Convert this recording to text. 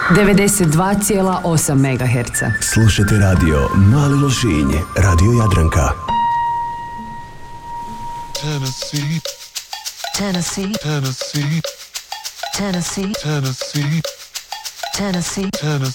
92,8 MHz. Slušajte radio Mali Lošinj, Radio Jadranka. Tennessee, Tennessee, Tennessee, Tennessee, Tennessee, Tennessee, Tennessee,